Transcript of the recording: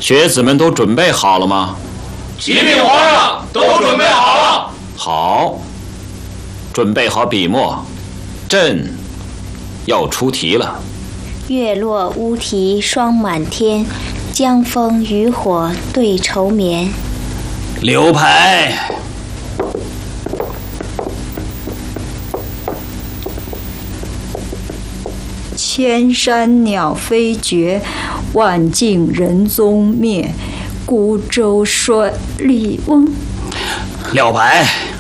学子们都准备好了吗？ 启禀皇上，都准备好了。 好，准备好笔墨，朕要出题了。 月落乌啼霜满天，江枫渔火对愁眠。 留牌。 千山鸟飞绝，万径人踪灭。孤舟蓑笠翁。 了牌。